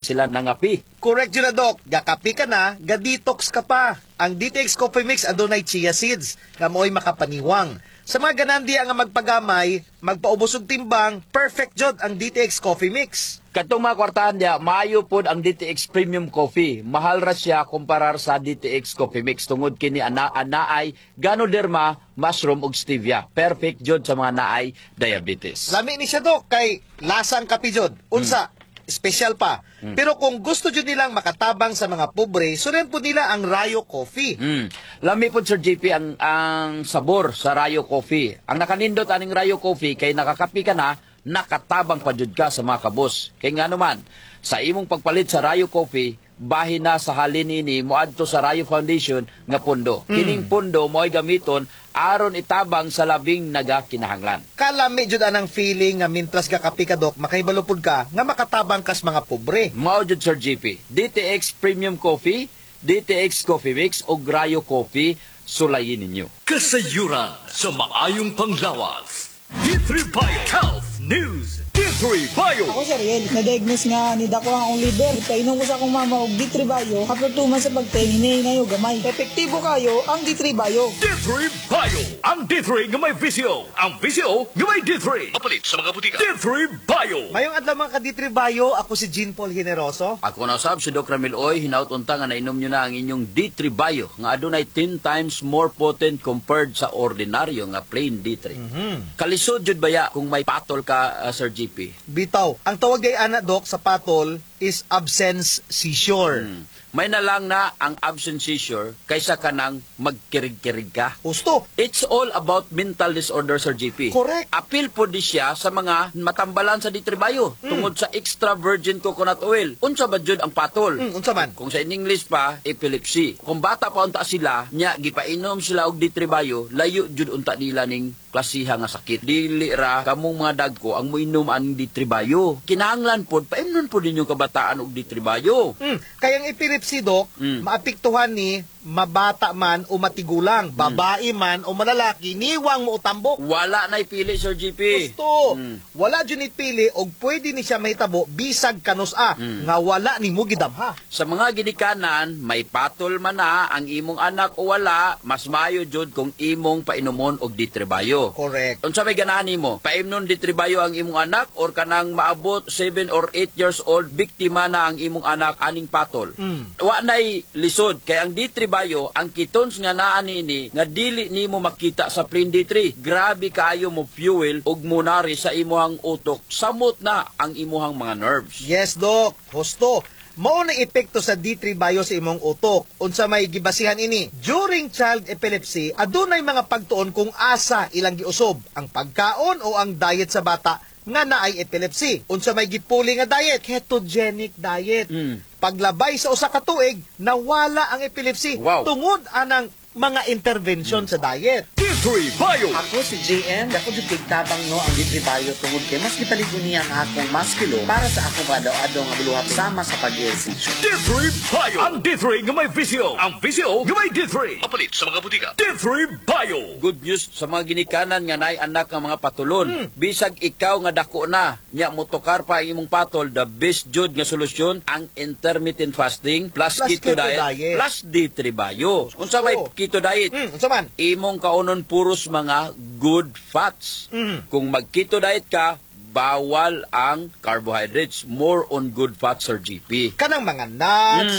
sila nangapi. Correct yun na, Doc. Gakapi ka na, ga-detox ka pa. Ang DTX Coffee Mix adunay chia seeds, nga mo'y makapaniwang. Sa mga ganandi nga magpagamay, magpaubos og timbang, perfect jod ang DTX Coffee Mix. Katong mga kwartahan niya, maayo pod ang DTX Premium Coffee. Mahal ra siya kumparar sa DTX Coffee Mix. Tungod kini anaay Ganoderma, mushroom ug stevia. Perfect jod sa mga naay diabetes. Lami ni siya, Doc, kay lasa ang kape jod. Unsa, special pa. Pero kung gusto jud nilang makatabang sa mga pobre, sunen po nila ang Rayo Coffee. Lami po, Sir JP, ang sabor sa Rayo Coffee. Ang nakanindot aning Rayo Coffee kay nakakapi ka na, nakatabang pa jud ka sa mga kabos. Kay nga naman, sa imong pagpalit sa Rayo Coffee, bahin na sa halin ini moadto sa Rayo Foundation nga pundo. Kining pundo mo'y gamiton aron itabang sa labing nagakinahanglan. Kalami jud anang feeling nga mintras gakapi ka, Doc, makaibalupod ka nga makatabang kas mga pobre. Mao jud, Sir JP, DTX Premium Coffee, DTX Coffee Mix o Rayo Coffee, sulayin ninyo. Kasayuran sa maayong panglawas. D3 Bio Health News. D3 Bio. Ako, Sir Riel, na-diagnose nga ni Dako ang akong liver. Painom ko sa akong mama og D3 Bio. Kapag tuman sa pagtingin ngayon gamay. Epektibo kayo ang D3 Bio. D3 Bio. Ang D3 nga may visyo. Ang visyo nga may D3. Kapalit sa mga butika. D3 Bio. Mayong adlaw mga ka-D3 Bio, ako si Jean Paul Generoso. Ako na sab si Doc Ramil Oy, hinaut unta nga nainom nyo na ang inyong D3 Bio nga adunay 10 times more potent compared sa ordinaryo nga plain D3. Kalisod jud baya kung may patol ka, Sir GP? Bitaw, ang tawag ay ana, Doc, sa patol is absence seizure. May na lang na ang absence seizure kaysa ka nang magkirig-kirig ka. Gusto. It's all about mental disorder, Sir GP. Correct. Appeal po di siya sa mga matambalan sa D3 Bio tungod sa extra virgin coconut oil. Unsa ba jud ang patol? Unsa man? Kung sa English pa, epilepsy. Kung bata pa unta sila, nya gipainom sila og D3 Bio, layo jud unta nila ning klasiha nga sakit. Dili ra kamong mga dagko ang moinom ang D3 Bio. Kinahanglan pod paimnon pod ninyo kabataan og D3 Bio. Kaya ang epilepsy, Doc, maapektuhan ni mabata man o matigulang, babae man o malalaki, niwang mo utambok. Wala na ipili, Sir GP. Gusto. Wala dyan ipili og pwede ni siya mahitabo bisag kanus-a nga wala ni mo gidamha. Sa mga ginikanan, may patol man na ang imong anak o wala, mas maayo jud kung imong painumon og D3 Bio. Correct. Unsa may ganahan nimo? Paimnon D3 Bio ang imong anak or kanang maabot 7 or 8 years old, biktima na ang imong anak aning patol. Wa nay lisod kay ang D3 Bio, ang ketones nga naa niini nga dili nimo makita sa plain D3. Grabe kaayo mo fuel og munari sa imuhang utok. Samot na ang imuhang mga nerves. Yes, Doc. Husto. Mao na epekto sa D3 Bio sa imong utok. Unsa may gibasihan ini? During child epilepsy, adunay mga pagtuon kung asa ilang giusob, ang pagkaon o ang diet sa bata nga naay epilepsy. Unsa may gipuli nga diet? Ketogenic diet. Paglabay sa usa ka tuig, nawala ang epilepsy. Wow. Tungod anang mga intervention sa diet. D3 Bio. Ako si JM, ako di tigtabang no ang D3 Bio tungod kay mas gipaligon niya ang akong maskilo para sa akong adaw-adaw nga buluhat sama sa pag-ehersisyo. D3 Bio. Ang D3 nga may visyo. Ang visyo nga may D3. Kapalit sa mga butika. D3 Bio. Good news sa mga ginikanan nga naay anak nga mga patulon. Bisag ikaw nga dako na, nya motokar pa ang imong patol, the best jud nga solusyon ang intermittent fasting plus keto diet plus D3 Bio. Unsa may keto diet? Unsa man? Imong kaunon puros mga good fats. Kung mag-keto diet ka, bawal ang carbohydrates. More on good fats, Sir GP. Kanang mga nuts,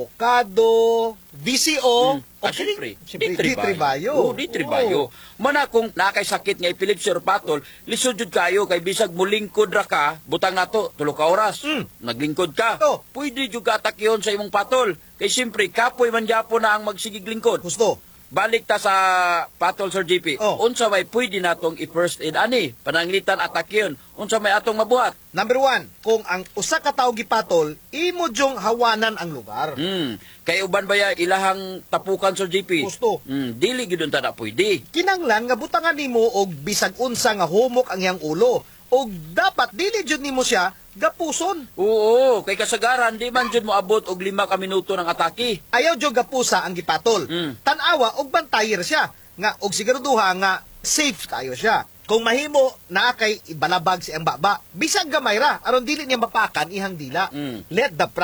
avocado, VCO, Siyempre, D3 Bio. D3 Bio. Mana kung nakay sakit nga epilepsy or patol, lisod jud kayo kay bisag mulingkod ra ka, butang nato 3 ka oras. Naglingkod ka. Oh. Pwede jud ka atakyon sa imong patol. Kay siyempre kapoy man gyapon na ang magsigig lingkod. Gusto. Balik ta sa patol, Sir GP. Oh. Unsa may pwede natong i-first aid ani? Pananglitan atakyon. Unsa may atong mabuhat? Number 1, kung ang usa ka tawo gipatol, imo jong hawanan ang lugar. Kay uban baya ilahang tapukan, Sir GP. Gusto. Dili gid unta na pwede. Kinanglan nga butangan nimo og bisag unsa nga humok ang iyang ulo. Og dapat dili jud nimo siya gapuson. Oo, kay kasagaran di man jud mo abot og 5 ka minuto ng atake. Ayaw jud gapusa ang gipatol. Tan-awa og bantayer siya nga og siguraduha nga safe kayo siya. Kung mahimo naa kay ibalabag si ang baba, bisag gamay ra aron dili niya mapakan ihang dila. Let the